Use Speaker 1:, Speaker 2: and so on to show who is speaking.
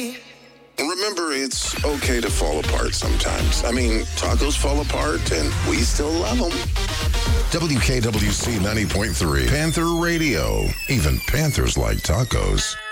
Speaker 1: Remember, it's okay to fall apart sometimes. I mean, tacos fall apart, and we still love them. WKWC 90.3, Panther Radio. Even Panthers like tacos.